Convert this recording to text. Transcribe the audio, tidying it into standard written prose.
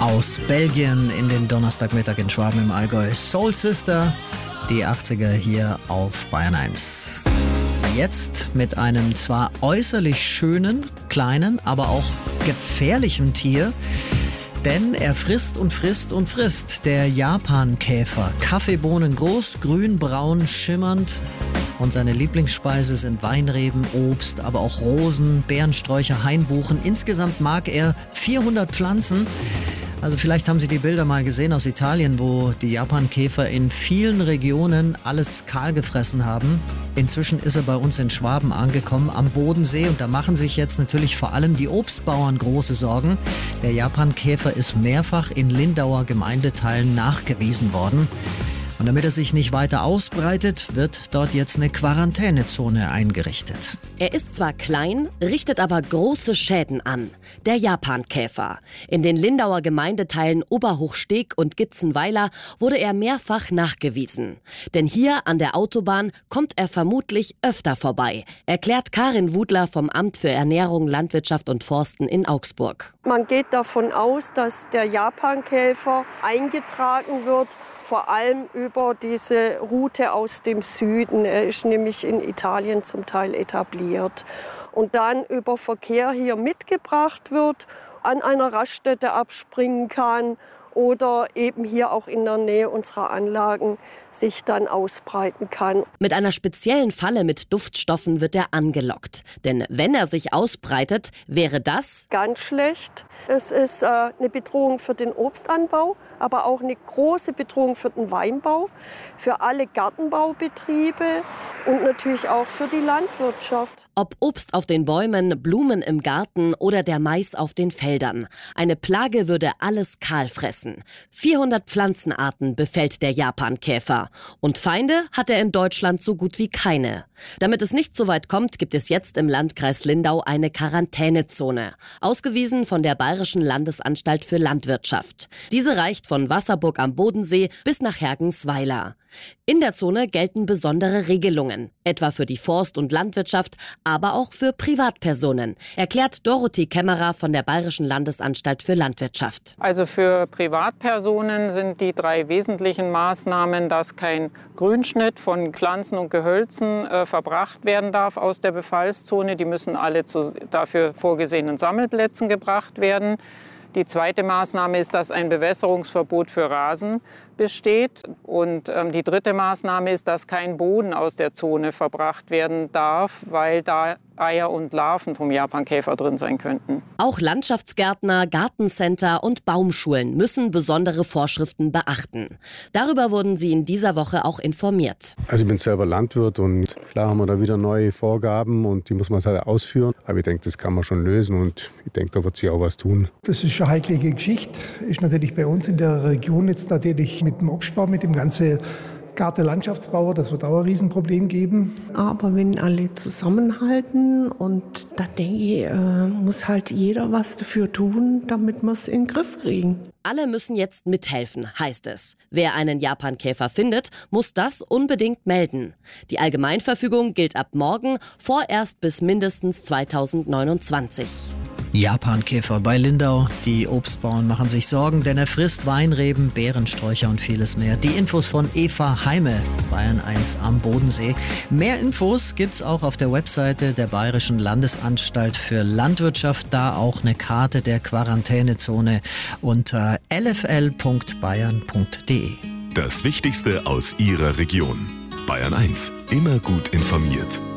aus Belgien in den Donnerstagmittag in Schwaben im Allgäu. Soul Sister, die 80er hier auf Bayern 1. Jetzt mit einem zwar äußerlich schönen, kleinen, aber auch gefährlichen Tier. Denn er frisst und frisst und frisst. Der Japankäfer. Kaffeebohnen groß, grün, braun, schimmernd. Und seine Lieblingsspeise sind Weinreben, Obst, aber auch Rosen, Beerensträucher, Hainbuchen. Insgesamt mag er 400 Pflanzen. Also vielleicht haben Sie die Bilder mal gesehen aus Italien, wo die Japankäfer in vielen Regionen alles kahl gefressen haben. Inzwischen ist er bei uns in Schwaben angekommen, am Bodensee. Und da machen sich jetzt natürlich vor allem die Obstbauern große Sorgen. Der Japankäfer ist mehrfach in Lindauer Gemeindeteilen nachgewiesen worden. Und damit er sich nicht weiter ausbreitet, wird dort jetzt eine Quarantänezone eingerichtet. Er ist zwar klein, richtet aber große Schäden an. Der Japankäfer. In den Lindauer Gemeindeteilen Oberhochsteg und Gitzenweiler wurde er mehrfach nachgewiesen. Denn hier an der Autobahn kommt er vermutlich öfter vorbei, erklärt Karin Wudler vom Amt für Ernährung, Landwirtschaft und Forsten in Augsburg. Man geht davon aus, dass der Japankäfer eingetragen wird, vor allem über diese Route aus dem Süden. Er ist nämlich in Italien zum Teil etabliert. Und dann über Verkehr hier mitgebracht wird, an einer Raststätte abspringen kann oder eben hier auch in der Nähe unserer Anlagen sich dann ausbreiten kann. Mit einer speziellen Falle mit Duftstoffen wird er angelockt. Denn wenn er sich ausbreitet, wäre das ganz schlecht. Es ist eine Bedrohung für den Obstanbau, aber auch eine große Bedrohung für den Weinbau, für alle Gartenbaubetriebe und natürlich auch für die Landwirtschaft. Ob Obst auf den Bäumen, Blumen im Garten oder der Mais auf den Feldern. Eine Plage würde alles kahl fressen. 400 Pflanzenarten befällt der Japankäfer. Und Feinde hat er in Deutschland so gut wie keine. Damit es nicht so weit kommt, gibt es jetzt im Landkreis Lindau eine Quarantänezone. Ausgewiesen von der Bayerischen Landesanstalt für Landwirtschaft. Diese reicht von Wasserburg am Bodensee bis nach Hergensweiler. In der Zone gelten besondere Regelungen, etwa für die Forst- und Landwirtschaft, aber auch für Privatpersonen, erklärt Dorothee Kämmerer von der Bayerischen Landesanstalt für Landwirtschaft. Also für Privatpersonen sind die 3 wesentlichen Maßnahmen, dass kein Grünschnitt von Pflanzen und Gehölzen verbracht werden darf aus der Befallszone. Die müssen alle zu dafür vorgesehenen Sammelplätzen gebracht werden. Die zweite Maßnahme ist, dass ein Bewässerungsverbot für Rasen besteht. Und die dritte Maßnahme ist, dass kein Boden aus der Zone verbracht werden darf, weil da Eier und Larven vom Japankäfer drin sein könnten. Auch Landschaftsgärtner, Gartencenter und Baumschulen müssen besondere Vorschriften beachten. Darüber wurden sie in dieser Woche auch informiert. Also ich bin selber Landwirt und klar haben wir da wieder neue Vorgaben und die muss man halt ausführen. Aber ich denke, das kann man schon lösen und ich denke, da wird sich auch was tun. Das ist eine heikle Geschichte. Ist natürlich bei uns in der Region jetzt natürlich mit dem Obstbau, mit dem ganzen Gartenlandschaftsbauer, das wird auch ein Riesenproblem geben. Aber wenn alle zusammenhalten und dann denke ich, muss halt jeder was dafür tun, damit wir es in den Griff kriegen. Alle müssen jetzt mithelfen, heißt es. Wer einen Japankäfer findet, muss das unbedingt melden. Die Allgemeinverfügung gilt ab morgen, vorerst bis mindestens 2029. Japankäfer bei Lindau. Die Obstbauern machen sich Sorgen, denn er frisst Weinreben, Beerensträucher und vieles mehr. Die Infos von Eva Heime, Bayern 1 am Bodensee. Mehr Infos gibt's auch auf der Webseite der Bayerischen Landesanstalt für Landwirtschaft. Da auch eine Karte der Quarantänezone unter lfl.bayern.de. Das Wichtigste aus Ihrer Region. Bayern 1, immer gut informiert.